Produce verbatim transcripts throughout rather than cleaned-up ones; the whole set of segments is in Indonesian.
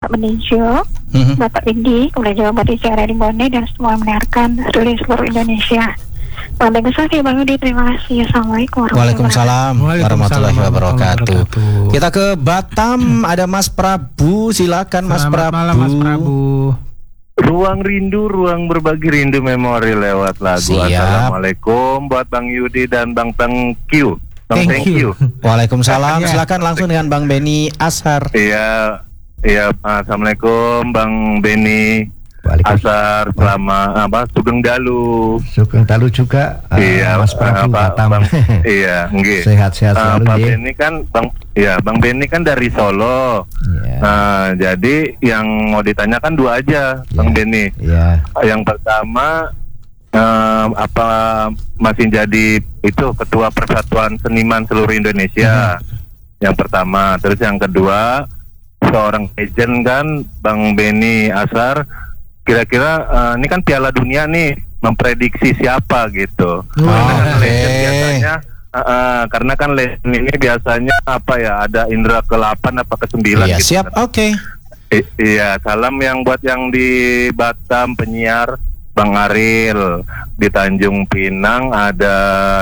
Bapak Benijo, mm-hmm. Bapak Indi, kemudian juga Bapak Tiara di Bone dan semua mendengarkan dari seluruh Indonesia. Bang Teguh, Bang Yudi, terima kasih. Assalamualaikum Waalaikumsalam warahmatullahi wabarakatuh. Kita ke Batam, ada Mas Prabu, silakan Mas Prabu. Malam, Mas Prabu. Ruang rindu, ruang berbagi rindu memori lewat lagu. Siap. Assalamualaikum buat Bang Yudi dan Bang Tengkiu. Bang Thank Thank you. Waalaikumsalam. Silakan langsung dengan Bang Beni Ashar. Iya, iya. Assalamualaikum Bang Beni Ashar, selama apa Sugeng Dalu. Sugeng Dalu juga. Uh, iya, Mas Prabu apa, Batam. Bang, iya, nggih. Sehat-sehat selalu. Uh, Bang Beni kan Bang, ya Bang Beni kan dari Solo. Yeah. Nah, jadi yang mau ditanyakan dua aja, yeah. Bang Beni. Yeah. Yang pertama, uh, apa masih jadi itu Ketua Persatuan Seniman Seluruh Indonesia? Mm-hmm. Yang pertama, terus yang kedua, seorang legend kan, Bang Beni Ashar. Kira-kira uh, ini kan Piala Dunia nih, memprediksi siapa gitu. Oh, karena kan okay. legend biasanya, uh, uh, karena kan legend ini biasanya apa ya, ada indra ke delapan apa ke sembilan iya, gitu. Siap, oke. Okay. I- iya, salam yang buat yang di Batam penyiar Bang Aril, di Tanjung Pinang ada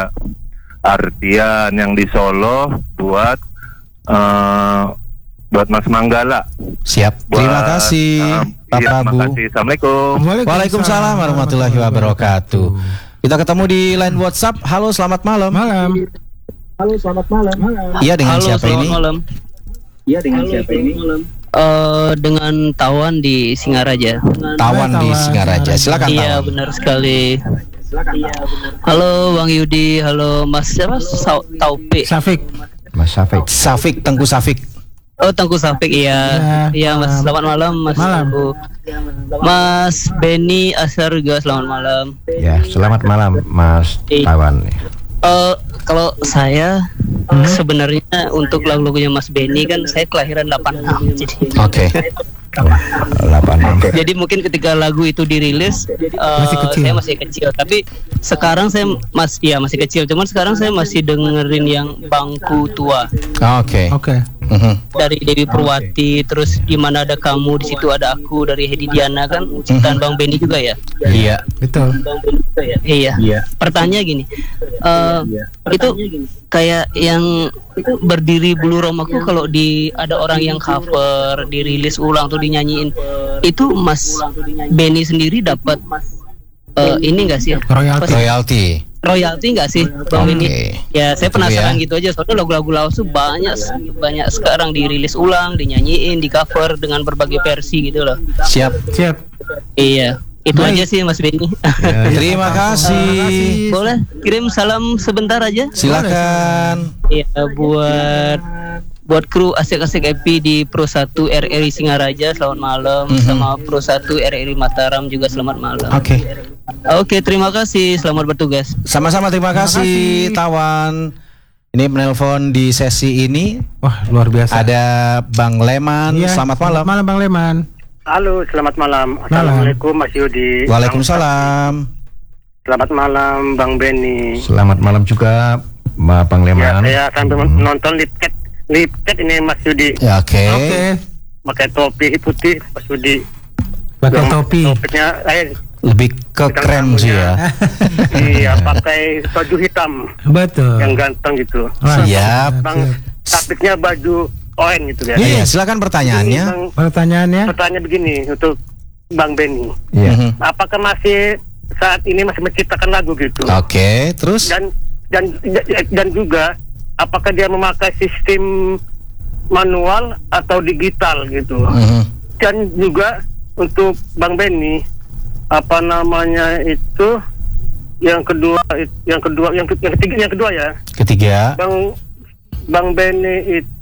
Ardian, yang di Solo buat uh, buat Mas Manggala. Siap. Buat, terima kasih, uh, Pak iya, Prabu. Makasih. Assalamualaikum. Waalaikumsalam warahmatullahi wabarakatuh. Kita ketemu di line WhatsApp. Halo, selamat malam. Malam. Halo, selamat malam. Iya, dengan Halo, siapa ini? Malam. Iya, dengan Halo, siapa ini? Malam. Uh, dengan Tawan di Singaraja. Tawan di Singaraja. Silakan. Iya, benar sekali. Silakan. Halo Bang Yudi, halo Mas siapa? Sa- Taufik. Safik. Mas Safik. Safik, Tengku Safik. Oh, Tengku Safik, iya. Iya, ya, Mas. Selamat malam, Mas. Malam. Tengku. Mas Beni Ashar juga selamat malam. Ya, selamat malam Mas Tawan. Uh, kalau saya hmm? sebenarnya untuk lagu-lagunya Mas Beni kan saya kelahiran delapan enam. Jadi Oke. Okay. delapan enam. Jadi mungkin ketika lagu itu dirilis uh, masih kecil. saya masih kecil, tapi sekarang saya mas ya masih kecil, cuman sekarang saya masih dengerin yang Bangku Tua. Oke. Oke. Dari Dewi Purwati, terus Di Mana Ada Kamu, Di Situ Ada Aku dari Hedi Diana kan ciptaan Bang Beni juga ya. Iya. Betul. Iya. Iya. Pertanyaan gini, uh, itu kayak yang Berdiri Bulu Romaku, kalau di ada orang yang cover, dirilis ulang atau dinyanyiin, itu Mas Beni sendiri dapat uh, ini enggak sih? Royalty. Royalty. Royalty enggak sih, Bang Beni? Okay. Ya, saya Betul penasaran ya. gitu aja. Soalnya lagu-lagu lawas tuh banyak banyak sekarang dirilis ulang, dinyanyiin, di cover dengan berbagai versi gitu loh. Siap. Siap. Iya. Itu Baik. aja sih Mas Beni. Ya, terima kasih. Boleh kirim salam sebentar aja? Silakan. Iya, buat buat kru asik-asik happy di Pro satu R R I Singaraja selamat malam, mm-hmm. sama Pro satu R R I Mataram juga selamat malam. Oke. Okay. Oke, terima kasih. Selamat bertugas. Sama-sama, terima, terima kasih, kasih Tawan. Ini menelpon di sesi ini. Wah, luar biasa. Ada Bang Leman. Iya. Selamat malam. Malam Bang Leman. Halo, selamat malam. Assalamualaikum Mas Yudi. Waalaikumsalam. Selamat malam Bang Beni. Selamat malam juga Bang Leman. Ya, saya sambil hmm. nonton lipket lipket ini Mas Yudi. Ya, oke. Okay. Oke. Okay. Pakai topi putih Mas Yudi. Pakai topi. Topinya eh lebih ke krem sih ya. Iya, pakai baju hitam. Betul. Yang ganteng gitu. Siap. Bang, tapiknya baju oranye gitu ya. Iya, silakan pertanyaannya. Bang, pertanyaannya. Pertanyaan begini untuk Bang Beni. Iya. Mm-hmm. Apakah masih saat ini masih menciptakan lagu gitu? Oke, okay, terus? Dan dan dan juga apakah dia memakai sistem manual atau digital gitu? Mm-hmm. Dan juga untuk Bang Beni, apa namanya itu yang kedua yang kedua yang, yang ketiga yang kedua ya. Ketiga. Bang Bang Beni itu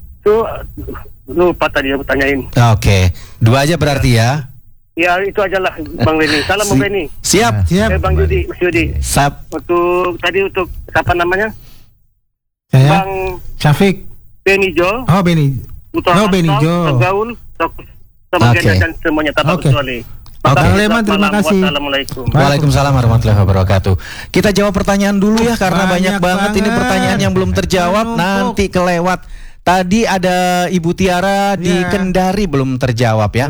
lupa tadi ya pertanyaan. Oke, okay. Dua aja berarti ya. Ya itu aja lah Bang Beni. Salam Bang Beni. Siap. Siap. Eh, Bang Yudi, Mas Yudi. Siap. Untuk tadi untuk siapa namanya? Saya. Bang Safik. Benijo. Oh Beni. Putra oh Benijo. Gaul. Sebagian okay. dan semuanya tanpa okay. kecuali. Oke. Bang Leman, terima kasih. Wassalamualaikum. Waalaikumsalam warahmatullahi wabarakatuh. Kita jawab pertanyaan dulu ya, karena banyak, banyak banget, banget ini pertanyaan yang belum terjawab, nanti kelewat. Tadi ada Ibu Tiara di ya. Kendari belum terjawab ya.